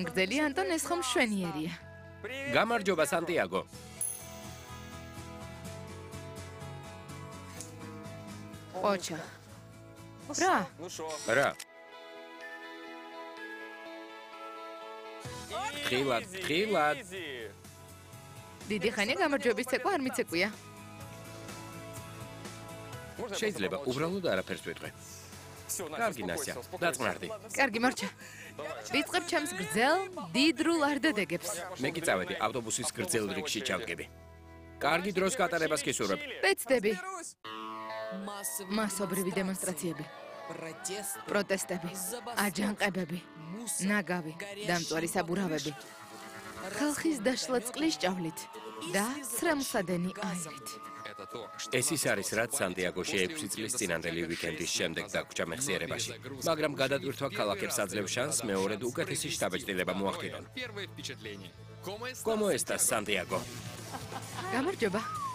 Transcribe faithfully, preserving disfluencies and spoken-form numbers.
გრძელი ანტონ, ეს ხომ მშვენიერია. გამარჯობა, სანტიაგო. ოჩა. რა? რა? ხილად, ხილად. დიდი ხანია გამარჯვების ცეკვა არ მიცეკვია. შეიძლება უბრალოდ არაფერს ვიტყვი. კარგი ნასია, დაწმარდი. კარგი, მარჩა. ვიწყებ ჩემს გრძელ, დიდრულ არდადეგებს. მე კი წავედი ავტობუსის გრძელ რიგში ჩავდგები. კარგი დროს გატარებას გისურვებ. ვეცდები. მასობრივი დემონსტრაციები. პროტესტები, აჯანყებები, ნაგავი, დამწვარი საბურავები. ხალხის დაშლა წყლის ჭავლით და სრემლსადენი აირით. ეს ის არის, რაც სანტიაგოში ექვსი წლის წინანდელი ვიკენდის შემდეგ დაგვრჩა მეხსიერებაში. მაგრამ გადატვირთვა ქალაქებს აძლევს შანსს მეორედ უკეთესი შთაბეჭდილება მოახდინონ. ¿Cómo estás, Santiago? გამარჯობა.